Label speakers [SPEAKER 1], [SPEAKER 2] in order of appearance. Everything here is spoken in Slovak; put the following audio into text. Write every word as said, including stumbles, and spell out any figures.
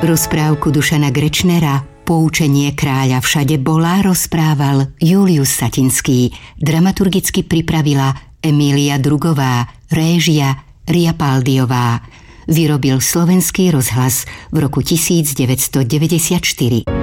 [SPEAKER 1] Rozprávku Dušana Grečnera Poučenie kráľa všade bola rozprával Julius Satinský. Dramaturgicky pripravila Emília Drugová, réžia Ria Paldiová. Vyrobil Slovenský rozhlas v roku devätnásťstodeväťdesiatštyri.